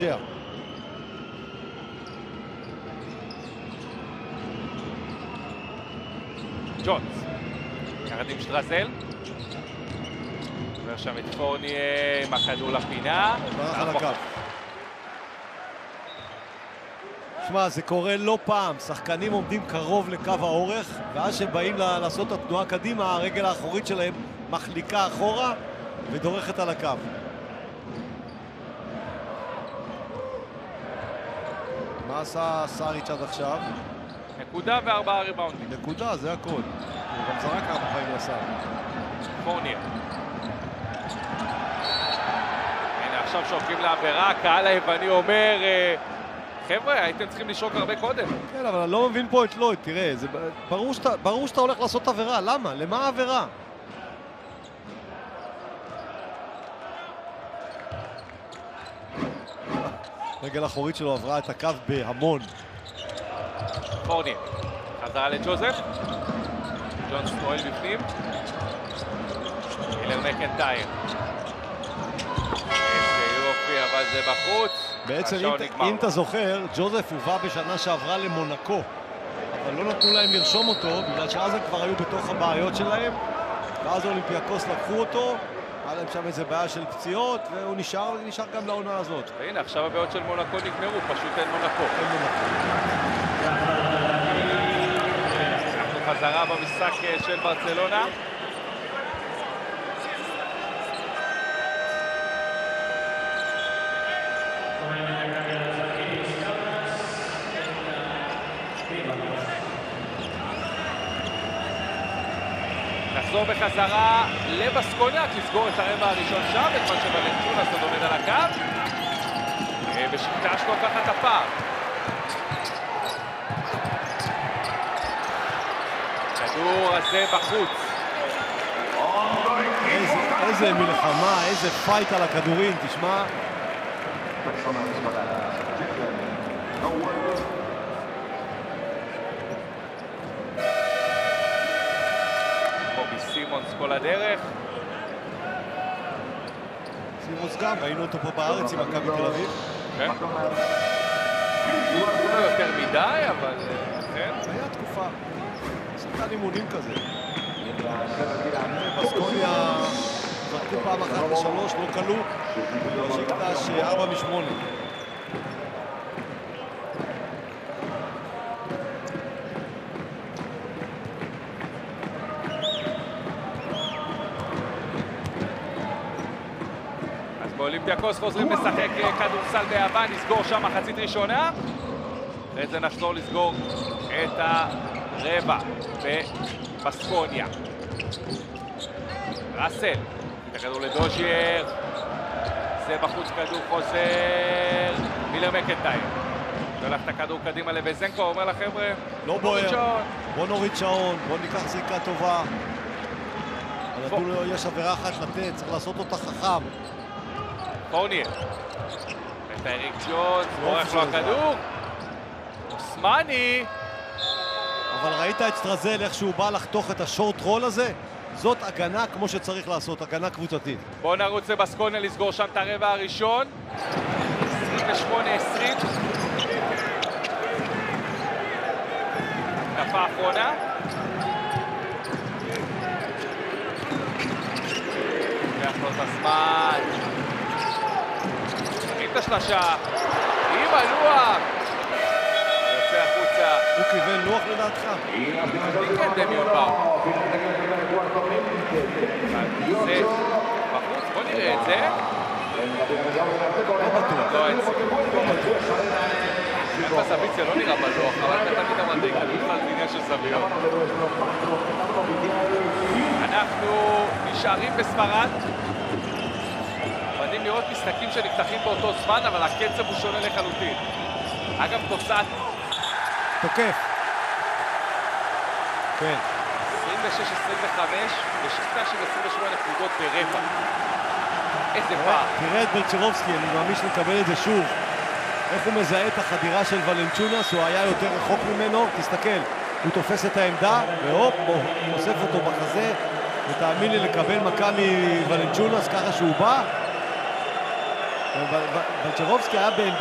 ג'ונס, יחד עם שטרזל, עובר שם את פורניה עם הכדור לפינה. ברח על הקו. שמע, זה קורה לא פעם, שחקנים עומדים קרוב לקו האורך, ואז שבאים לעשות את התנועה קדימה, הרגל האחורית שלהם מחליקה אחורה ודורכת על הקו. מה עשה סאריץ' עד עכשיו? נקודה וארבעה ריבאונדים. נקודה, זה הכל. הוא גם זרק 4 פעמים לסל. פורניה. הנה, עכשיו שורקים לעבירה, הקהל היווני אומר, חבר'ה, הייתם צריכים לשרוק הרבה קודם. כן, אבל אני לא מבין פה את לויד, תראה, זה ברור שאתה הולך לעשות עבירה, למה? למה העבירה? רגל האחורית שלו עברה את הקו בהמון. פורניה, חזרה לג'וזף, ג'ונס פועל בפנים, מילר מקנטייר. איזה יופי, אבל זה בחוץ. בעצם אם אתה זוכר, ג'וזף הובא בשנה שעברה למונקו, אבל לא נתנו להם לרשום אותו, בגלל שאז הם כבר היו בתוך הבעיות שלהם, ואז אולימפיאקוס לקחו אותו, היה להם שם איזה בעיה של פציעות, והוא נשאר גם לעונה הזאת. והנה, עכשיו הבעיות של מונקו נגמרו, פשוט אין מונקו. אנחנו חזרה במשחק של ברצלונה. נחזור בחזרה לבסקוניה, לסגור את הרבע הראשון שם, בזמן שוולנצ'ונס עוד עומד על הקו. בשקטש לוקחת את הפער. הכדור הזה בחוץ. איזה מלחמה, איזה פייט על הכדורים, תשמע. סימונס כל הדרך. סימונס גם, ראינו אותו פה בארץ עם מכבי תל אביב. כן. לא יותר מדי, אבל כן. זה היה תקופה. שחקן אימונים כזה. בסקוניה זרקו פעם אחת ל3, לא קלו. בשקטש 4 מ-8. אולימפיאקוס חוזרים לשחק כדורסל ביוון, נסגור שם מחצית ראשונה. אחרי זה נחזור לסגור את הרבע בבסקוניה. ראסל, הכדור לדוז'ייר. זה בחוץ, כדור חוזר. מילר מקנטייר. שולח את הכדור קדימה לבזנקו, אומר לחבר'ה, לא בוער, בוא נוריד שעון, בוא ניקח זריקה טובה. יש עבירה אחת לתת, צריך לעשות אותה חכם. פורניה, את אריק ג'ונס, בורח לו הכדור, אוסמני. אבל ראית את שטרזל איך שהוא בא לחתוך את השורט רול הזה? זאת הגנה כמו שצריך לעשות, הגנה קבוצתית. בואו נרוץ לבסקוניה לסגור שם את הרבע הראשון. 28-20. דקה האחרונה. לוקח לו את הזמן. את השלשה, עם הלוח, יוצא החוצה. הוא כיוון לוח לדעתך? כן, דמיון באו. זה בחוץ, בוא נראה את זה. לא, אין סיכוי. בזווית זה לא נראה בלוח, אבל אתה תמיד אמרתי, בכלל זה עניין של זוויות. אנחנו נשארים בספרד. מדהים לראות משחקים שנפתחים באותו זמן, אבל הקצב הוא שונה לחלוטין. אגב, תוצאת תוקף. כן. 26-25, בשקטה של 28 נקודות ברבע. איזה פער. תראה את ברצ'רובסקי, אני מאמין שנקבל את זה שוב. איך הוא מזהה את החדירה של ולנצ'ונס, הוא היה יותר רחוק ממנו, תסתכל. הוא תופס את העמדה, והופ, הוא נוסף אותו בחזה, ותאמין לי לקבל מכה מוולנצ'ונס ככה שהוא בא. ולצ'רובסקי היה בעמדה